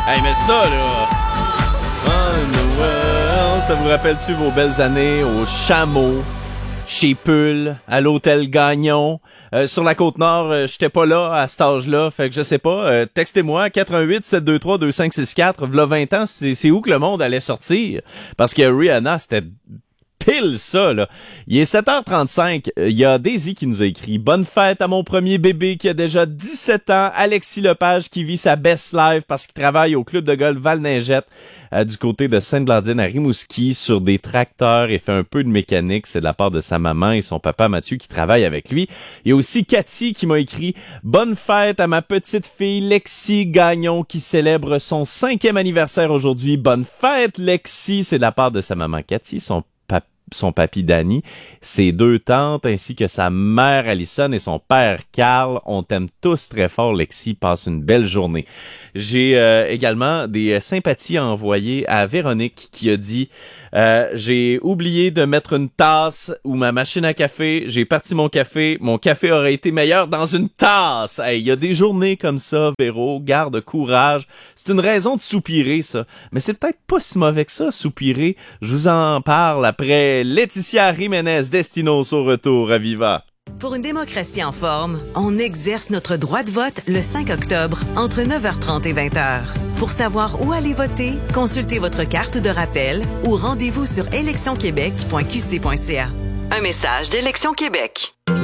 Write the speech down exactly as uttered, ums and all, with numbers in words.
Hey, mais ça, là... On the world, ça vous rappelle-tu vos belles années au Chameau, chez Pull, à l'hôtel Gagnon? Euh, sur la Côte-Nord, euh, j'étais pas là à cet âge-là, fait que je sais pas. Euh, textez-moi, quatre un huit, sept deux trois, deux cinq six quatre. V'là vingt ans, c'est, c'est où que le monde allait sortir? Parce que Rihanna, c'était... pile ça, là. Il est sept heures trente-cinq. Il y a Daisy qui nous a écrit « Bonne fête à mon premier bébé qui a déjà dix-sept ans, Alexis Lepage qui vit sa best life parce qu'il travaille au club de golf Val-Neigette euh, du côté de Sainte-Blandine à Rimouski sur des tracteurs et fait un peu de mécanique. C'est de la part de sa maman et son papa Mathieu qui travaille avec lui. Il y a aussi Cathy qui m'a écrit « Bonne fête à ma petite fille Lexi Gagnon qui célèbre son cinquième anniversaire aujourd'hui. Bonne fête Lexi. » C'est de la part de sa maman Cathy, son son papy Danny, ses deux tantes ainsi que sa mère Alison et son père Carl. On t'aime tous très fort, Lexi. Passe une belle journée. J'ai euh, également des sympathies à envoyer à Véronique qui a dit euh, j'ai oublié de mettre une tasse ou ma machine à café. J'ai parti mon café. Mon café aurait été meilleur dans une tasse. Hey, il y a des journées comme ça, Véro. Garde courage. C'est une raison de soupirer, ça. Mais c'est peut-être pas si mauvais que ça, soupirer. Je vous en parle après Laetitia Jiménez Destinos au retour à Viva. Pour une démocratie en forme, on exerce notre droit de vote le cinq octobre entre neuf heures trente et vingt heures. Pour savoir où aller voter, consultez votre carte de rappel ou rendez-vous sur élections québec point q c point c a. Un message d'Élections Québec.